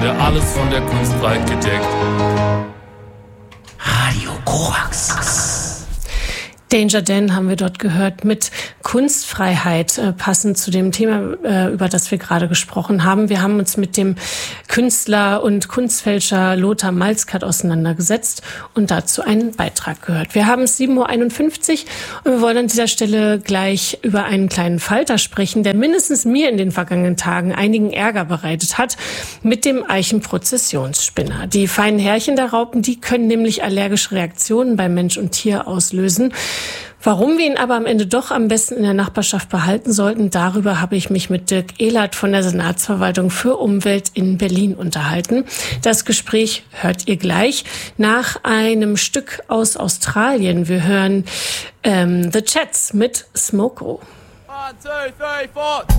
werde alles von der Kunst breit gedeckt. Radio Korax. Danger Dan haben wir dort gehört mit Kunstfreiheit, passend zu dem Thema, über das wir gerade gesprochen haben. Wir haben uns mit dem Künstler und Kunstfälscher Lothar Malzkert auseinandergesetzt und dazu einen Beitrag gehört. Wir haben es 7.51 Uhr und wir wollen an dieser Stelle gleich über einen kleinen Falter sprechen, der mindestens mir in den vergangenen Tagen einigen Ärger bereitet hat, mit dem Eichenprozessionsspinner. Die feinen Härchen der Raupen, die können nämlich allergische Reaktionen bei Mensch und Tier auslösen. Warum wir ihn aber am Ende doch am besten in der Nachbarschaft behalten sollten, darüber habe ich mich mit Dirk Ehlert von der Senatsverwaltung für Umwelt in Berlin unterhalten. Das Gespräch hört ihr gleich nach einem Stück aus Australien. Wir hören The Chats mit Smoko. 1, 2, 3, 4.